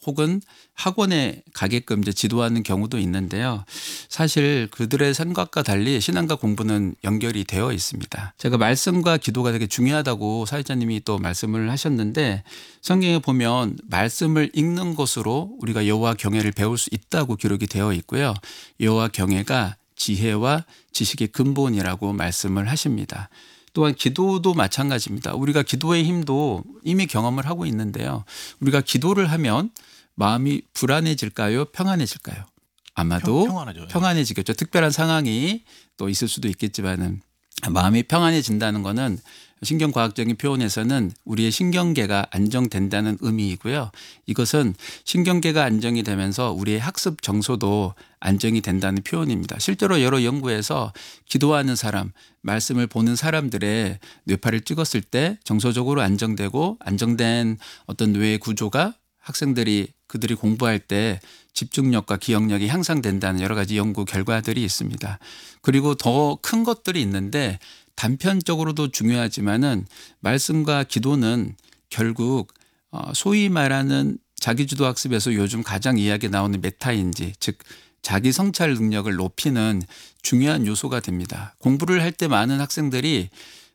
혹은 학원에 가게끔 이제 지도하는 경우도 있는데요. 사실 그들의 생각과 달리 신앙과 공부는 연결이 되어 있습니다. 제가 말씀과 기도가 되게 중요하다고 사회자님이 또 말씀을 하셨는데 성경에 보면 말씀을 읽는 것으로 우리가 여호와 경외를 배울 수 있다고 기록이 되어 있고요. 여호와 경외가 지혜와 지식의 근본이라고 말씀을 하십니다. 또한 기도도 마찬가지입니다. 우리가 기도의 힘도 이미 경험을 하고 있는데요. 우리가 기도를 하면 마음이 불안해질까요? 평안해질까요? 아마도 평안하죠. 평안해지겠죠. 특별한 상황이 또 있을 수도 있겠지만은 마음이 평안해진다는 것은 신경과학적인 표현에서는 우리의 신경계가 안정된다는 의미이고요. 이것은 신경계가 안정이 되면서 우리의 학습 정서도 안정이 된다는 표현입니다. 실제로 여러 연구에서 기도하는 사람, 말씀을 보는 사람들의 뇌파를 찍었을 때 정서적으로 안정되고 안정된 어떤 뇌의 구조가 학생들이 그들이 공부할 때 집중력과 기억력이 향상된다는 여러 가지 연구 결과들이 있습니다. 그리고 더 큰 것들이 있는데 단편적으로도 중요하지만은 말씀과 기도는 결국 소위 말하는 자기주도 학습에서 요즘 가장 이야기 나오는 메타인지 즉 자기 성찰 능력을 높이는 중요한 요소가 됩니다. 공부를 할 때 많은 학생들이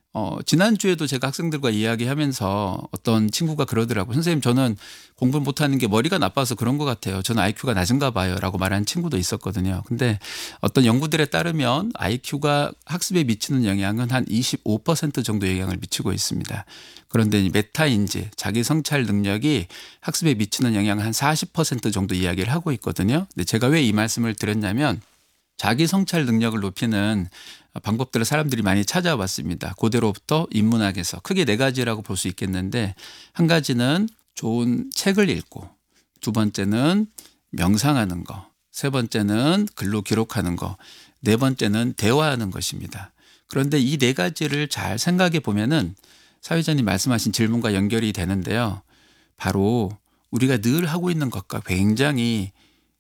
지난주에도 제가 학생들과 이야기하면서 어떤 친구가 그러더라고요. 선생님 저는 공부를 못하는 게 머리가 나빠서 그런 것 같아요. 저는 IQ가 낮은가 봐요 라고 말하는 친구도 있었거든요. 근데 어떤 연구들에 따르면 IQ가 학습에 미치는 영향은 한 25% 정도 영향을 미치고 있습니다. 그런데 메타인지 자기 성찰 능력이 학습에 미치는 영향은 한 40% 정도 이야기를 하고 있거든요. 근데 제가 왜 이 말씀을 드렸냐면 자기 성찰 능력을 높이는 방법들을 사람들이 많이 찾아왔습니다. 고대로부터 인문학에서 크게 네 가지라고 볼 수 있겠는데 한 가지는 좋은 책을 읽고 두 번째는 명상하는 거, 세 번째는 글로 기록하는 거, 네 번째는 대화하는 것입니다. 그런데 이 네 가지를 잘 생각해 보면은 사회자님 말씀하신 질문과 연결이 되는데요. 바로 우리가 늘 하고 있는 것과 굉장히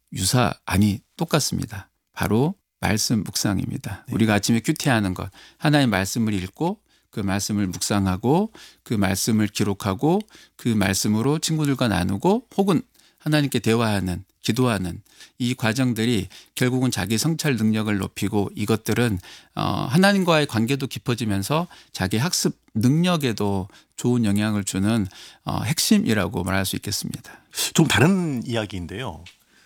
똑같습니다. 바로 말씀 묵상입니다. 네. 우리가 아침에 큐티하는 것, 하나의 말씀을 읽고 그 말씀을 묵상하고 그 말씀을 기록하고 그 말씀으로 친구들과 나누고 혹은 하나님께 대화하는 기도하는 이 과정들이 결국은 자기 성찰 능력을 높이고 이것들은 하나님과의 관계도 깊어지면서 자기 학습 능력에도 좋은 영향을 주는 핵심이라고 말할 수 있겠습니다. 좀 다른 이야기인데요.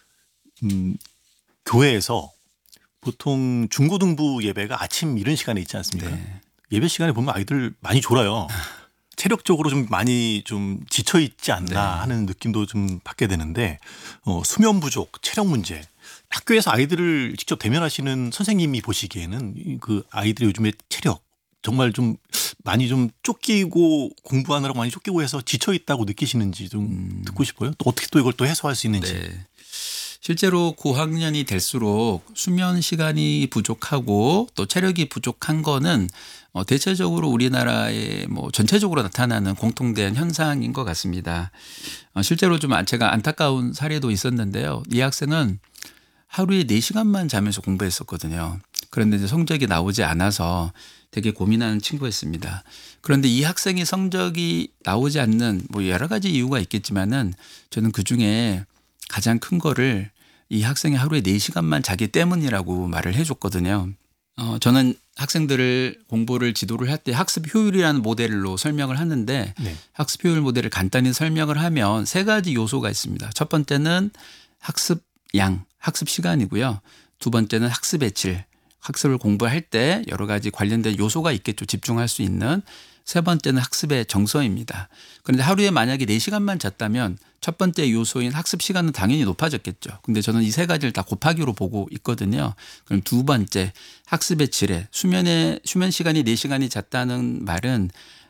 교회에서 보통 중고등부 예배가 아침 이른 시간에 있지 않습니까? 네. 예배 시간에 보면 아이들 많이 졸아요. 체력적으로 좀 많이 좀 지쳐 있지 않나 네. 하는 느낌도 좀 받게 되는데 수면 부족, 체력 문제. 학교에서 아이들을 직접 대면하시는 선생님이 보시기에는 그 아이들의 요즘에 체력 정말 좀 많이 좀 쫓기고 공부하느라고 많이 쫓기고 해서 지쳐 있다고 느끼시는지 좀 듣고 싶어요. 또 어떻게 또 이걸 또 해소할 수 있는지. 네. 실제로 고학년이 될수록 수면 시간이 부족하고 또 체력이 부족한 거는 대체적으로 우리나라의 전체적으로 나타나는 공통된 현상인 것 같습니다. 실제로 좀 제가 안타까운 사례도 있었는데요. 이 학생은 하루에 4시간만 자면서 공부했었거든요. 그런데 이제 성적이 나오지 않아서 되게 고민하는 친구였습니다. 그런데 이 학생이 성적이 나오지 않는 여러 가지 이유가 있겠지만은 저는 그중에 가장 큰 거를 이 학생이 하루에 4시간만 자기 때문이라고 말을 해줬거든요. 저는 학생들을 공부를 지도를 할 때 학습 효율이라는 모델로 설명을 하는데 네. 학습 효율 모델을 간단히 설명을 하면 세 가지 요소가 있습니다. 첫 번째는 학습 양, 학습 시간이고요. 두 번째는 학습의 질, 학습을 공부할 때 여러 가지 관련된 요소가 있겠죠. 집중할 수 있는. 세 번째는 학습의 정서입니다. 그런데 하루에 만약에 4시간만 잤다면 첫 번째 요소인 학습 시간은 당연히 높아졌겠죠. 근데 저는 이 세 가지를 다 곱하기로 보고 있거든요. 그럼 두 번째 학습의 질에 수면 시간이 4시간이 잤다는 말은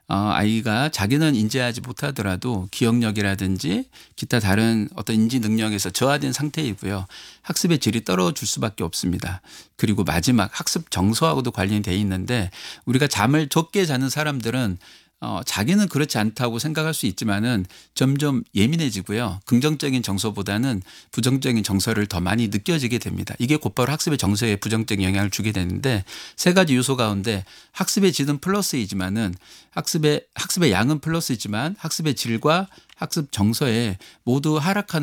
아이가 자기는 인지하지 못하더라도 기억력이라든지 기타 다른 어떤 인지 능력에서 저하된 상태이고요. 학습의 질이 떨어질 수밖에 없습니다. 그리고 마지막 학습 정서하고도 관련이 돼 있는데 우리가 잠을 적게 자는 사람들은 자기는 그렇지 않다고 생각할 수 있지만은 점점 예민해지고요. 긍정적인 정서보다는 부정적인 정서를 더 많이 느껴지게 됩니다. 이게 곧바로 학습의 정서에 부정적인 영향을 주게 되는데 세 가지 요소 가운데 학습의 질은 플러스이지만은 학습의 양은 플러스이지만 학습의 질과 학습 정서에 모두 하락하는